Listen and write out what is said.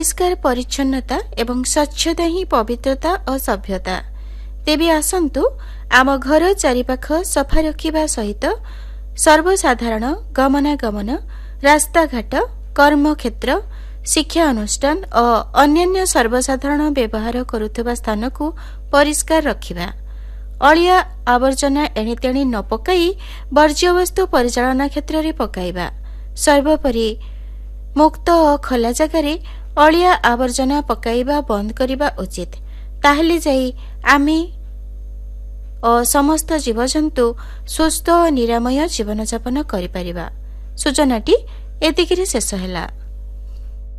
ପରିଷ୍କାର ପରିଚ୍ଛନ୍ନତା ଏବଂ ସ୍ୱଚ୍ଛତା ହିଁ ପବିତ୍ରତା ଓ ସଭ୍ୟତା। ତେବେ ଆସନ୍ତୁ ଆମ ଘର ଚାରିପାଖ ସଫା ରଖିବା ସହିତ ସର୍ବସାଧାରଣ ଗମନାଗମନ, ରାସ୍ତାଘାଟ, କର୍ମକ୍ଷେତ୍ର, ଶିକ୍ଷା ଅନୁଷ୍ଠାନ ଓ ଅନ୍ୟାନ୍ୟ ସର୍ବସାଧାରଣ ବ୍ୟବହାର କରୁଥିବା ସ୍ଥାନକୁ ପରିଷ୍କାର ରଖିବା। ଅଳିଆ ଆବର୍ଜନା ଏଣିତେଣି ନ ପକାଇ ବର୍ଜ୍ୟବସ୍ତୁ ପରିଚାଳନା କ୍ଷେତ୍ରରେ ପକାଇବା। ସର୍ବୋପରି ମୁକ୍ତ ଓ ଖୋଲା ଜାଗାରେ ଅଳିଆ ଆବର୍ଜନା ପକାଇବା ବନ୍ଦ କରିବା ଉଚିତ। ତାହେଲେ ଯାଇ ଆମେ ଓ ସମସ୍ତ ଜୀବଜନ୍ତୁ ସୁସ୍ଥ ଓ ନିରାମୟ ଜୀବନଯାପନ କରିପାରିବା। ସୂଚନାଟି ଏତିକିରେ ଶେଷ ହେଲା।